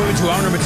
to hour number 2.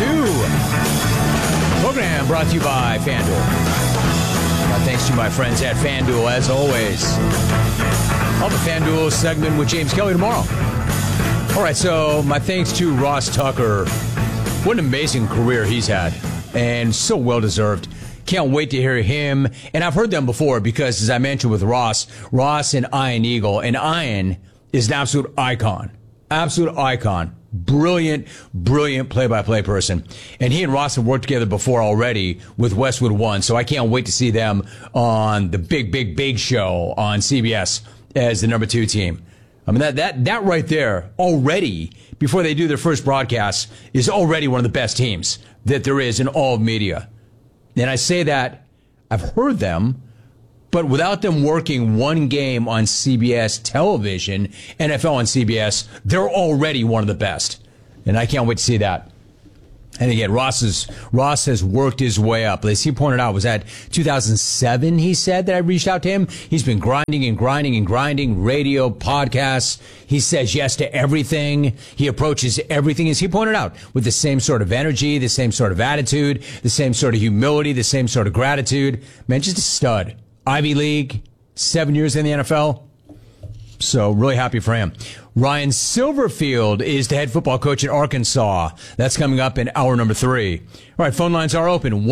Program brought to you by FanDuel. Thanks to my friends at FanDuel, as always. I'll have a FanDuel segment with James Kelly tomorrow. All right, so my thanks to Ross Tucker. What an amazing career he's had, and so well-deserved. Can't wait to hear him. And I've heard them before because, as I mentioned with Ross and Ian Eagle, and Ian is an absolute icon. Absolute icon. Brilliant play-by-play person. And he and Ross have worked together before already with Westwood One, so I can't wait to see them on the big show on CBS as the number 2 team. I mean, that right there already, before they do their first broadcast, is already one of the best teams that there is in all of media. And I say that, I've heard them, but without them working one game on CBS television, NFL on CBS, they're already one of the best. And I can't wait to see that. And again, Ross has worked his way up. As he pointed out, was that 2007, he said, that I reached out to him? He's been grinding, radio, podcasts. He says yes to everything. He approaches everything, as he pointed out, with the same sort of energy, the same sort of attitude, the same sort of humility, the same sort of gratitude. Man, just a stud. Ivy League, 7 years in the NFL. So really happy for him. Ryan Silverfield is the head football coach at Arkansas. That's coming up in hour number 3. All right, phone lines are open.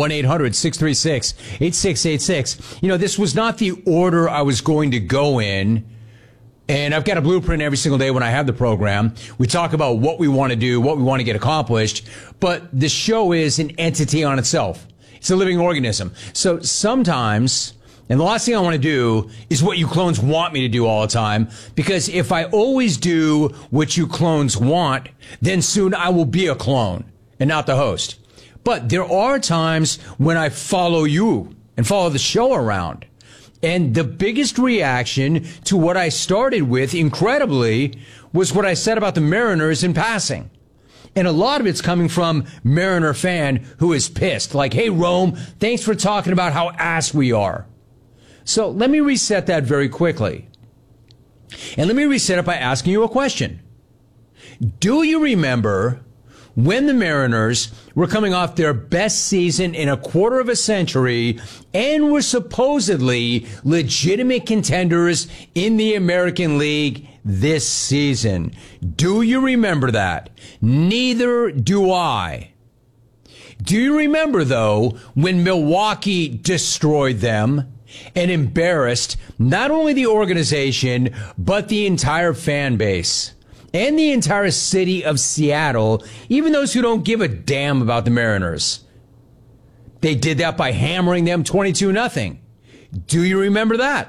1-800-636-8686. You know, this was not the order I was going to go in. And I've got a blueprint every single day when I have the program. We talk about what we want to do, what we want to get accomplished. But the show is an entity on itself. It's a living organism. So sometimes... And the last thing I want to do is what you clones want me to do all the time, because if I always do what you clones want, then soon I will be a clone and not the host. But there are times when I follow you and follow the show around. And the biggest reaction to what I started with, incredibly, was what I said about the Mariners in passing. And a lot of it's coming from Mariner fan who is pissed. Like, hey, Rome, thanks for talking about how ass we are. So let me reset that very quickly. And let me reset it by asking you a question. Do you remember when the Mariners were coming off their best season in a quarter of a century and were supposedly legitimate contenders in the American League this season? Do you remember that? Neither do I. Do you remember, though, when Milwaukee destroyed them and embarrassed not only the organization, but the entire fan base and the entire city of Seattle, even those who don't give a damn about the Mariners? They did that by hammering them 22-0. Do you remember that?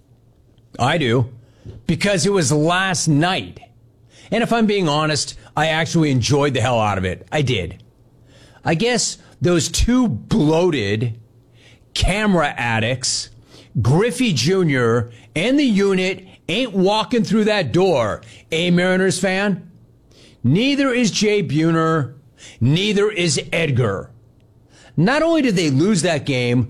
I do, because it was last night. And if I'm being honest, I actually enjoyed the hell out of it. I did. I guess those two bloated camera addicts, Griffey Jr. and the unit, ain't walking through that door. Mariners fan? Neither is Jay Buhner. Neither is Edgar. Not only did they lose that game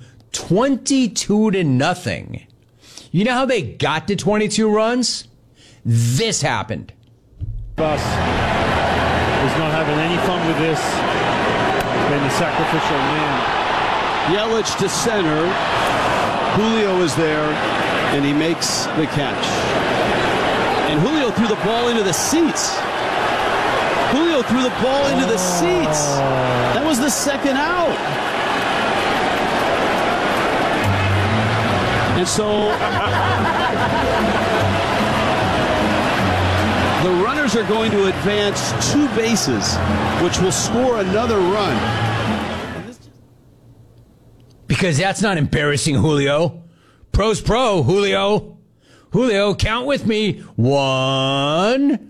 22-0, you know how they got to 22 runs? This happened. Bus is not having any fun with this. Been the sacrificial man. Yelich to center. Julio is there, and he makes the catch. And Julio threw the ball into the seats. Julio threw the ball into the seats. That was the second out. And so the runners are going to advance 2 bases, which will score another run. Because that's not embarrassing, Julio. Pro's pro, Julio. Julio, count with me. 1,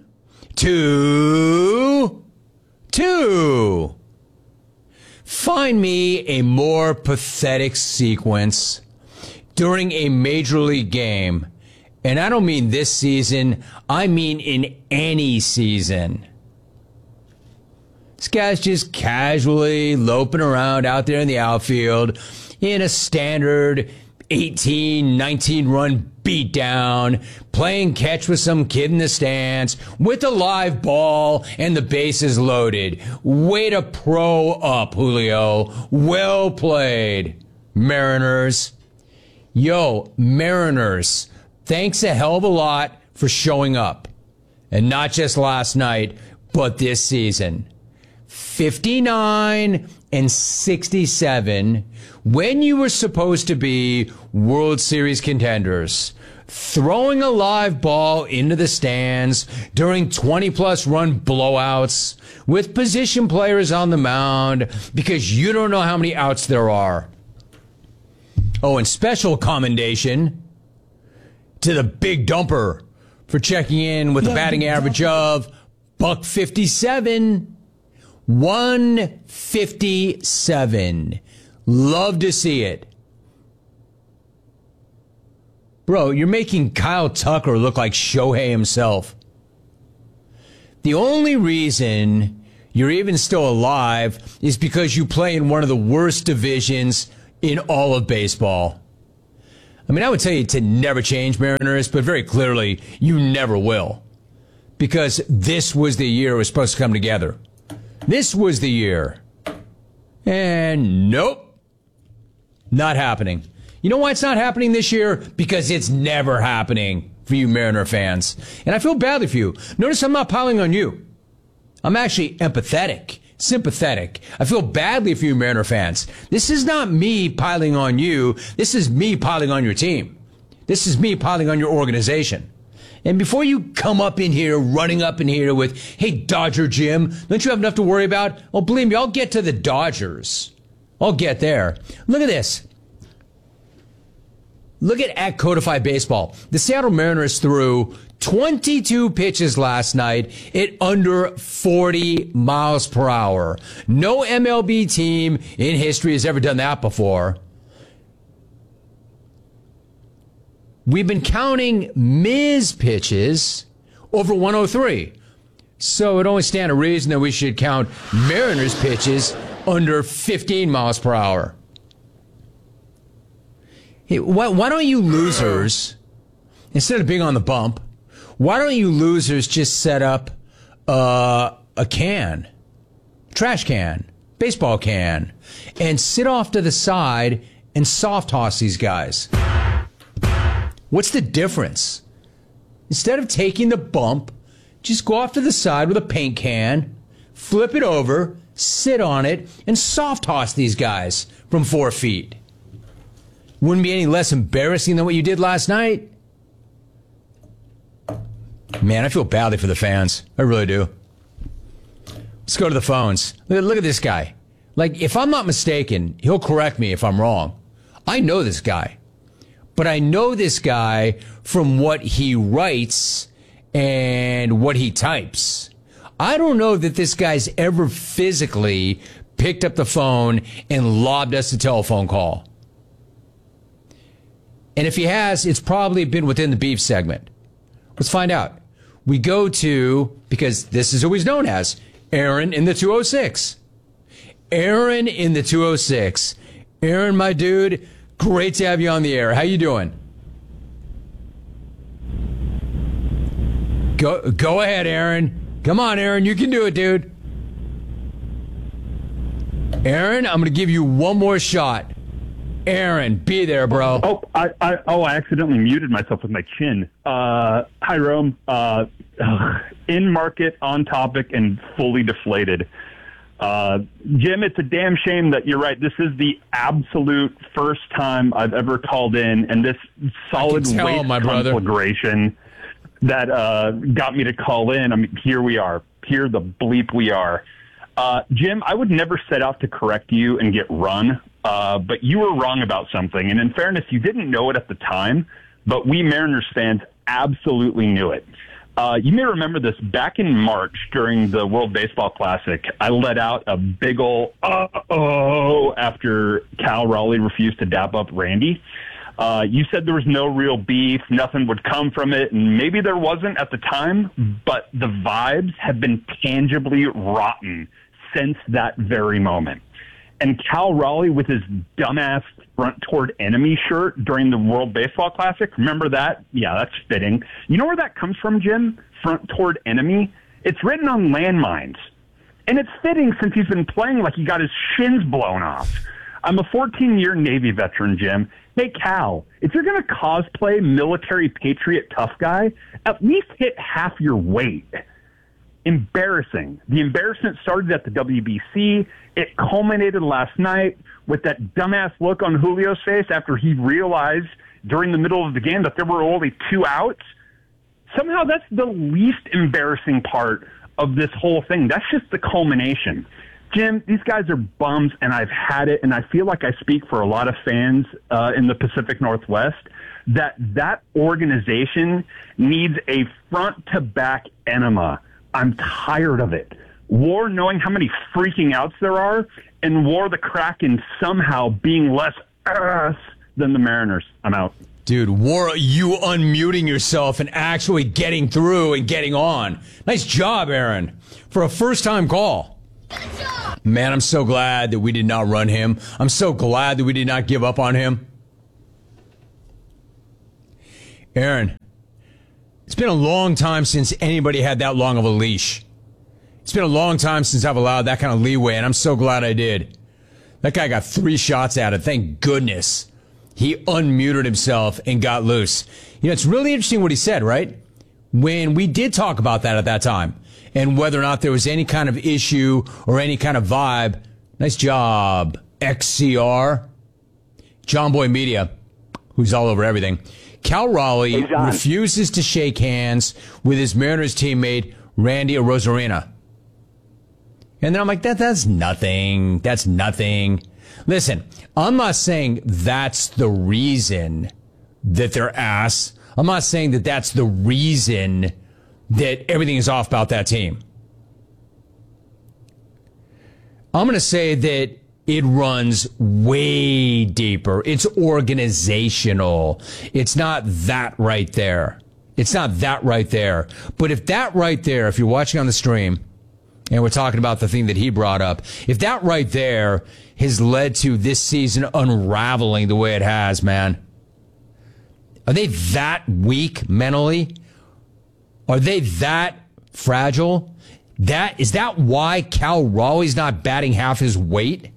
2, 2. Find me a more pathetic sequence during a major league game. And I don't mean this season. I mean in any season. This guy's just casually loping around out there in the outfield in a standard 18, 19 run beatdown, playing catch with some kid in the stands with a live ball and the bases loaded. Way to pro up, Julio. Well played, Mariners. Yo, Mariners, thanks a hell of a lot for showing up. And not just last night, but this season. 59 and 67 when you were supposed to be World Series contenders. Throwing a live ball into the stands during 20-plus run blowouts with position players on the mound because you don't know how many outs there are. Oh, and special commendation to the Big Dumper for checking in with a batting average of $157. 157. Love to see it. Bro, you're making Kyle Tucker look like Shohei himself. The only reason you're even still alive is because you play in one of the worst divisions in all of baseball. I mean, I would tell you to never change, Mariners, but very clearly, you never will. Because this was the year it was supposed to come together. This was the year. And nope. Not happening. You know why it's not happening this year? Because it's never happening for you Mariner fans. And I feel badly for you. Notice I'm not piling on you. I'm actually empathetic, sympathetic. I feel badly for you Mariner fans. This is not me piling on you. This is me piling on your team. This is me piling on your organization. And before you come up in here, running up in here with, hey, Dodger Jim, don't you have enough to worry about? Oh, believe me, I'll get to the Dodgers. I'll get there. Look at this. Look at Codified Baseball. The Seattle Mariners threw 22 pitches last night at under 40 miles per hour. No MLB team in history has ever done that before. We've been counting Miz pitches over 103. So it only stands to reason that we should count Mariners pitches under 15 miles per hour. Hey, why don't you losers, instead of being on the bump, why don't you losers just set up a trash can, baseball can, and sit off to the side and soft toss these guys? What's the difference? Instead of taking the bump, just go off to the side with a paint can, flip it over, sit on it, and soft toss these guys from 4 feet. Wouldn't be any less embarrassing than what you did last night. Man, I feel badly for the fans. I really do. Let's go to the phones. Look at this guy. Like, if I'm not mistaken, he'll correct me if I'm wrong. I know this guy. But I know this guy from what he writes and what he types. I don't know that this guy's ever physically picked up the phone and lobbed us a telephone call. And if he has, it's probably been within the beef segment. Let's find out. We go to, because this is who he's known as, Aaron in the 206. Aaron in the 206. Aaron, my dude, great to have you on the air. How you doing? Go ahead, Aaron. Come on, Aaron. You can do it, dude. Aaron, I'm going to give you one more shot. Aaron, be there, bro. I accidentally muted myself with my chin. Hi, Rome. In market, on topic, and fully deflated. Jim, it's a damn shame that you're right. This is the absolute first time I've ever called in, and this solid waste conflagration that got me to call in. I mean, here we are. Here the bleep we are. Jim, I would never set out to correct you and get run, but you were wrong about something. And in fairness, you didn't know it at the time, but we Mariners fans absolutely knew it. You may remember this back in March during the World Baseball Classic. I let out a big ol' uh-oh after Cal Raleigh refused to dap up Randy. You said there was no real beef, nothing would come from it, and maybe there wasn't at the time, but the vibes have been tangibly rotten since that very moment. and Cal Raleigh with his dumbass front toward enemy shirt during the World Baseball Classic. Remember that? Yeah, that's fitting. You know where that comes from, Jim? Front toward enemy? It's written on landmines. And it's fitting since he's been playing like he got his shins blown off. I'm a 14-year Navy veteran, Jim. Hey, Cal, if you're going to cosplay military patriot tough guy, at least hit half your weight. Embarrassing. The embarrassment started at the WBC. It culminated last night with that dumbass look on Julio's face after he realized during the middle of the game that there were only 2 outs. Somehow that's the least embarrassing part of this whole thing. That's just the culmination. Jim, these guys are bums, and I've had it, and I feel like I speak for a lot of fans in the Pacific Northwest, that organization needs a front-to-back enema. I'm tired of it. WAR knowing how many freaking outs there are, and WAR the Kraken somehow being less than the Mariners. I'm out. Dude, WAR, you unmuting yourself and actually getting through and getting on. Nice job, Aaron, for a first-time call. Man, I'm so glad that we did not run him. I'm so glad that we did not give up on him. Aaron, it's been a long time since anybody had that long of a leash. It's been a long time since I've allowed that kind of leeway, and I'm so glad I did. That guy got 3 shots at it. Thank goodness. He unmuted himself and got loose. You know, it's really interesting what he said, right? When we did talk about that at that time, and whether or not there was any kind of issue or any kind of vibe. Nice job, XCR. John Boy Media, who's all over everything. Cal Raleigh refuses to shake hands with his Mariners teammate, Randy Arozarena. And then I'm like, that's nothing. That's nothing. Listen, I'm not saying that's the reason that they're ass. I'm not saying that that's the reason that everything is off about that team. I'm going to say that it runs way deeper. It's organizational. It's not that right there. It's not that right there. But if that right there, if you're watching on the stream, and we're talking about the thing that he brought up, if that right there has led to this season unraveling the way it has, man, are they that weak mentally? Are they that fragile? Is that why Cal Raleigh's not batting half his weight?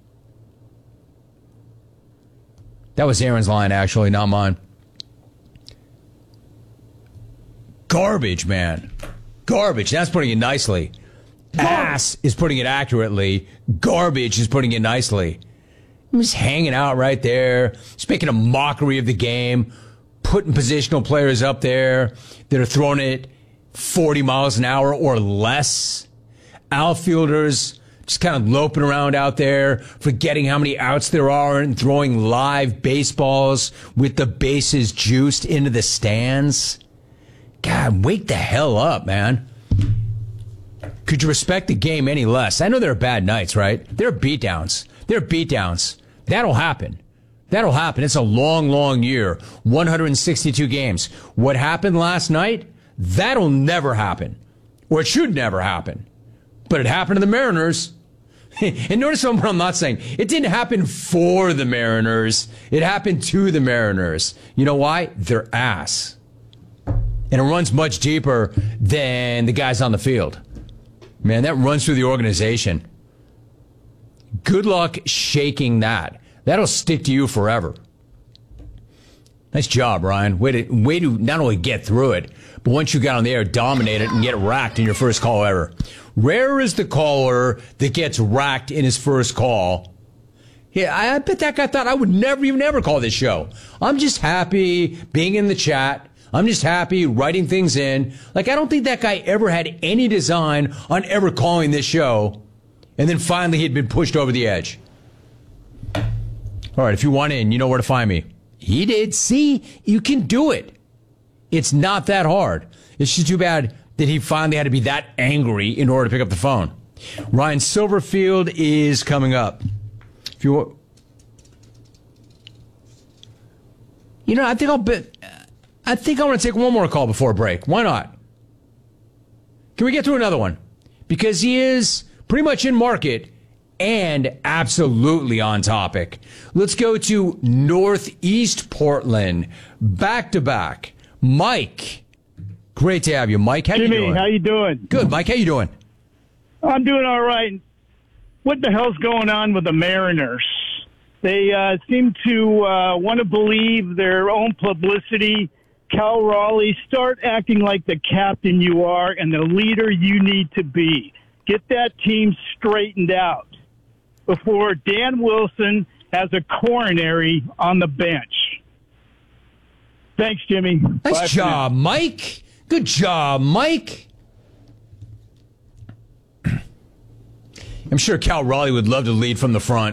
That was Aaron's line, actually, not mine. Garbage, man. Garbage. That's putting it nicely. Ass is putting it accurately. Garbage is putting it nicely. I'm just hanging out right there, just making a mockery of the game, putting positional players up there that are throwing it 40 miles an hour or less. Outfielders just kind of loping around out there, forgetting how many outs there are and throwing live baseballs with the bases juiced into the stands. God, wake the hell up, man. Could you respect the game any less? I know there are bad nights, right? There are beatdowns. There are beatdowns. That'll happen. That'll happen. It's a long, long year. 162 games. What happened last night? That'll never happen. Or it should never happen. But it happened to the Mariners. And notice what I'm not saying. It didn't happen for the Mariners. It happened to the Mariners. You know why? They're ass. And it runs much deeper than the guys on the field. Man, that runs through the organization. Good luck shaking that. That'll stick to you forever. Nice job, Ryan. Way to not only get through it, but once you got on the air, dominate it and get racked in your first call ever. Rare is the caller that gets racked in his first call. Yeah, I bet that guy thought I would never call this show. I'm just happy being in the chat. I'm just happy writing things in. Like, I don't think that guy ever had any design on ever calling this show. And then finally he'd been pushed over the edge. All right, if you want in, you know where to find me. He did. See, you can do it. It's not that hard. It's just too bad that he finally had to be that angry in order to pick up the phone. Ryan Silverfield is coming up. If you know, I think I want to take one more call before break. Why not? Can we get through another one? Because he is pretty much in market and absolutely on topic. Let's go to Northeast Portland, back to back. Mike, great to have you, Mike. How you doing? Jimmy, how you doing? Good, Mike. How you doing? I'm doing all right. What the hell's going on with the Mariners? They seem to want to believe their own publicity. Cal Raleigh, start acting like the captain you are and the leader you need to be. Get that team straightened out before Dan Wilson has a coronary on the bench. Thanks, Jimmy. Nice job, Mike. Good job, Mike. I'm sure Cal Raleigh would love to lead from the front.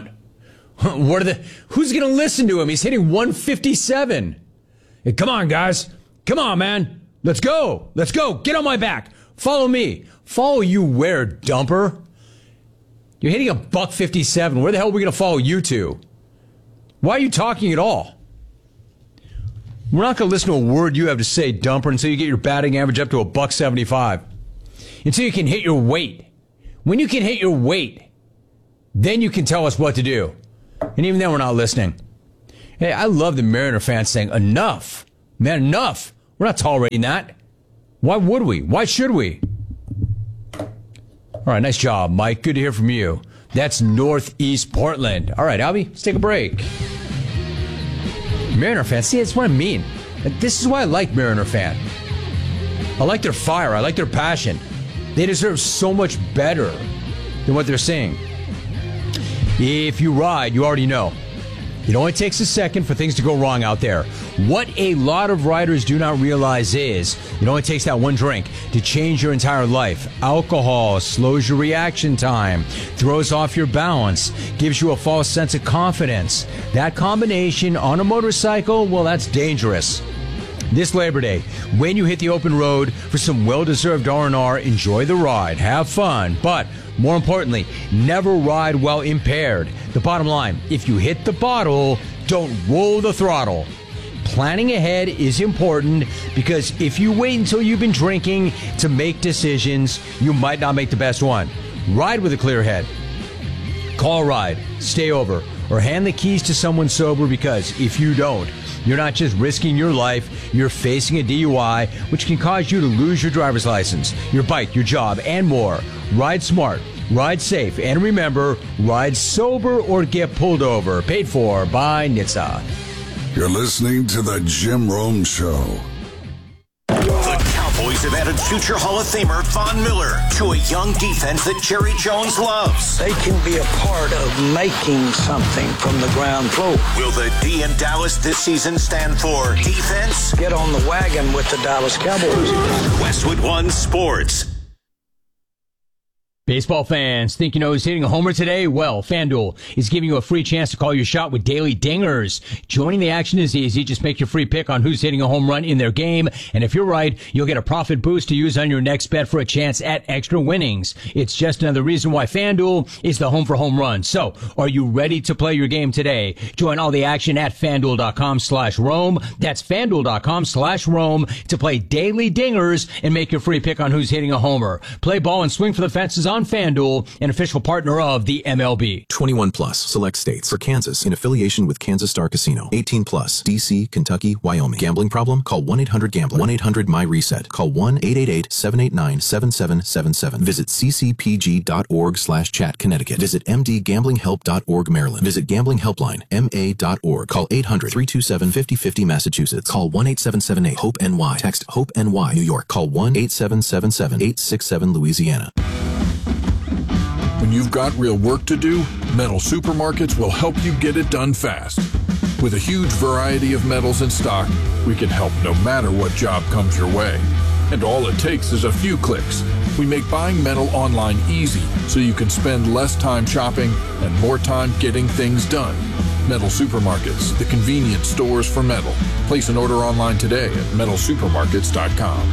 Who's going to listen to him? He's hitting 157. Hey, come on, guys. Come on, man. Let's go. Let's go. Get on my back. Follow me. Follow you where, dumper? You're hitting a $157. Where the hell are we going to follow you to? Why are you talking at all? We're not going to listen to a word you have to say, dumper, until you get your batting average up to a $175. Until you can hit your weight. When you can hit your weight, then you can tell us what to do. And even then, we're not listening. Hey, I love the Mariner fans saying, enough. Man, enough. We're not tolerating that. Why would we? Why should we? All right, nice job, Mike. Good to hear from you. That's Northeast Portland. All right, Albie, let's take a break. Mariner fans, see, that's what I mean. This is why I like Mariner fan. I like their fire. I like their passion. They deserve so much better than what they're saying. If you ride, you already know. It only takes a second for things to go wrong out there. What a lot of riders do not realize is it only takes that one drink to change your entire life. Alcohol slows your reaction time, throws off your balance, gives you a false sense of confidence. That combination on a motorcycle, well, that's dangerous. This Labor Day, when you hit the open road for some well-deserved R&R, enjoy the ride, have fun, but more importantly, never ride while impaired. The bottom line, if you hit the bottle, don't roll the throttle. Planning ahead is important because if you wait until you've been drinking to make decisions, you might not make the best one. Ride with a clear head. Call a ride, stay over, or hand the keys to someone sober, because if you don't, you're not just risking your life, you're facing a DUI, which can cause you to lose your driver's license, your bike, your job, and more. Ride smart, ride safe, and remember, ride sober or get pulled over. Paid for by NHTSA. You're listening to The Jim Rome Show. The Cowboys have added future Hall of Famer Von Miller to a young defense that Jerry Jones loves. They can be a part of making something from the ground floor. Will the D in Dallas this season stand for defense? Get on the wagon with the Dallas Cowboys. Westwood One Sports. Baseball fans, think you know who's hitting a homer today? Well, FanDuel is giving you a free chance to call your shot with daily dingers. Joining the action is easy. Just make your free pick on who's hitting a home run in their game. And if you're right, you'll get a profit boost to use on your next bet for a chance at extra winnings. It's just another reason why FanDuel is the home for home runs. So, are you ready to play your game today? Join all the action at FanDuel.com/Rome. That's FanDuel.com/Rome to play daily dingers and make your free pick on who's hitting a homer. Play ball and swing for the fences on FanDuel, an official partner of the MLB. 21 plus, select states. For Kansas, in affiliation with Kansas Star Casino. 18 plus, D.C., Kentucky, Wyoming. Gambling problem? Call 1-800-GAMBLER. 1-800-MY-RESET. Call 1-888-789-7777. Visit ccpg.org/chat, Connecticut. Visit mdgamblinghelp.org, Maryland. Visit gamblinghelpline, ma.org. Call 800-327-5050, Massachusetts. Call 1-8778-HOPE-NY. Text HOPE-NY, New York. Call 1-8777-867, Louisiana. When you've got real work to do, Metal Supermarkets will help you get it done fast. With a huge variety of metals in stock, we can help no matter what job comes your way. And all it takes is a few clicks. We make buying metal online easy so you can spend less time shopping and more time getting things done. Metal Supermarkets, the convenient stores for metal. Place an order online today at metalsupermarkets.com.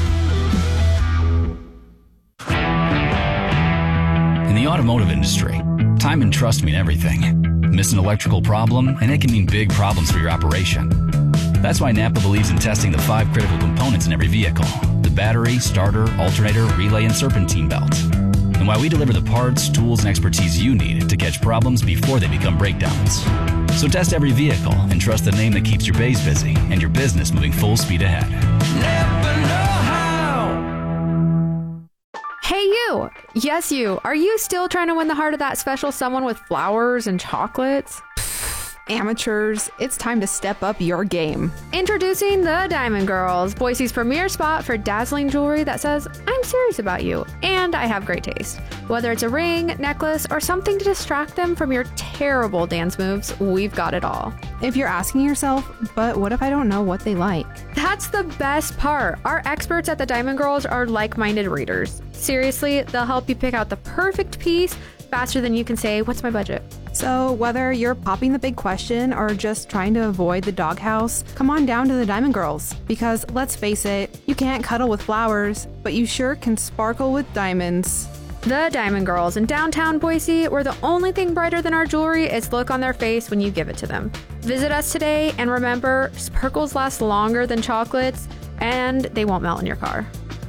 In the automotive industry, time and trust mean everything. Miss an electrical problem, and it can mean big problems for your operation. That's why Napa believes in testing the 5 critical components in every vehicle: the battery, starter, alternator, relay, and serpentine belt. And and why we deliver the parts, tools, and expertise you need to catch problems before they become breakdowns. So test every vehicle and trust the name that keeps your bays busy and your business moving full speed ahead. Never know how. Hey you! Yes you! Are you still trying to win the heart of that special someone with flowers and chocolates? Amateurs, it's time to step up your game. Introducing the Diamond Girls, Boise's premier spot for dazzling jewelry that says, I'm serious about you, and I have great taste. Whether it's a ring, necklace, or something to distract them from your terrible dance moves, we've got it all. If you're asking yourself, but what if I don't know what they like? That's the best part. Our experts at the Diamond Girls are like-minded readers. Seriously, they'll help you pick out the perfect piece faster than you can say, what's my budget? So whether you're popping the big question or just trying to avoid the doghouse, come on down to the Diamond Girls. Because let's face it, you can't cuddle with flowers, but you sure can sparkle with diamonds. The Diamond Girls in downtown Boise, where the only thing brighter than our jewelry is the look on their face when you give it to them. Visit us today, and remember, sparkles last longer than chocolates, and they won't melt in your car.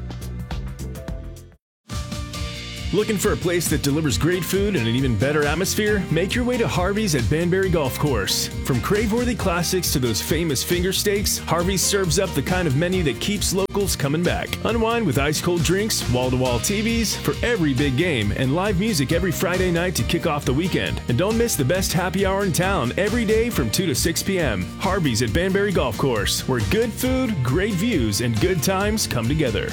Looking for a place that delivers great food and an even better atmosphere? Make your way to Harvey's at Banbury Golf Course. From crave-worthy classics to those famous finger steaks, Harvey's serves up the kind of menu that keeps locals coming back. Unwind with ice-cold drinks, wall-to-wall TVs for every big game, and live music every Friday night to kick off the weekend. And don't miss the best happy hour in town every day from 2 to 6 p.m. Harvey's at Banbury Golf Course, where good food, great views, and good times come together.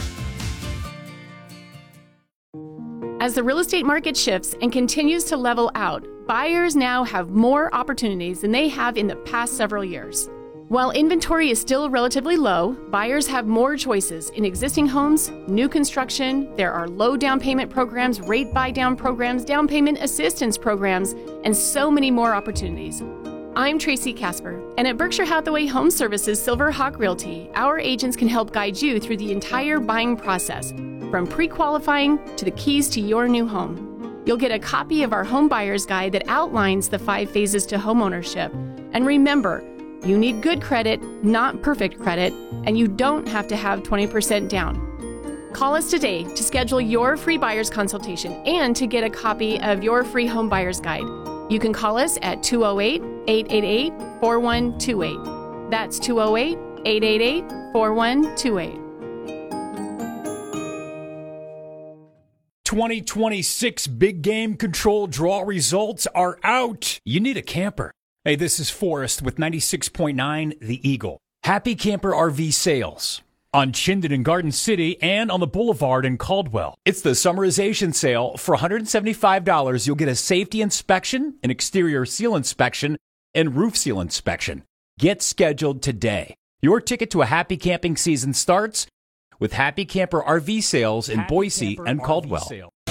As the real estate market shifts and continues to level out, buyers now have more opportunities than they have in the past several years. While inventory is still relatively low, buyers have more choices in existing homes, new construction. There are low down payment programs, rate buy down programs, down payment assistance programs, and so many more opportunities. I'm Tracy Casper, and at Berkshire Hathaway Home Services Silver Hawk Realty, our agents can help guide you through the entire buying process, from pre-qualifying to the keys to your new home. You'll get a copy of our home buyer's guide that outlines the 5 phases to homeownership. And remember, you need good credit, not perfect credit, and you don't have to have 20% down. Call us today to schedule your free buyer's consultation and to get a copy of your free home buyer's guide. You can call us at 208-888-4128. That's 208-888-4128. 2026 Big Game Control draw results are out. You need a camper. Hey, this is Forrest with 96.9 The Eagle. Happy Camper RV sales on Chinden in Garden City and on the Boulevard in Caldwell. It's the summarization sale. For $175, you'll get a safety inspection, an exterior seal inspection, and roof seal inspection. Get scheduled today. Your ticket to a happy camping season starts with Happy Camper RV sales in Boise and Caldwell.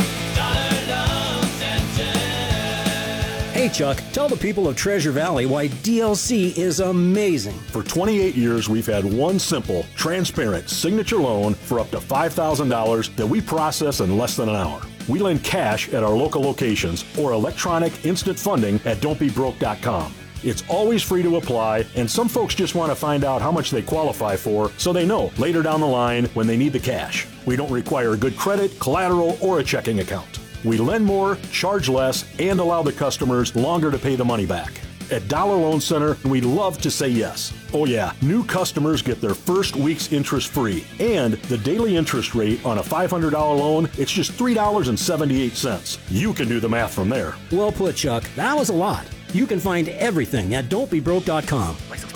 Hey Chuck, tell the people of Treasure Valley why DLC is amazing. For 28 years, we've had one simple, transparent signature loan for up to $5,000 that we process in less than an hour. We lend cash at our local locations or electronic instant funding at don'tbebroke.com. It's always free to apply, and some folks just want to find out how much they qualify for so they know later down the line when they need the cash. We don't require good credit, collateral, or a checking account. We lend more, charge less, and allow the customers longer to pay the money back. At Dollar Loan Center, we love to say yes. Oh yeah, new customers get their first week's interest free. And the daily interest rate on a $500 loan, it's just $3.78. You can do the math from there. Well put, Chuck. That was a lot. You can find everything at don'tbebroke.com.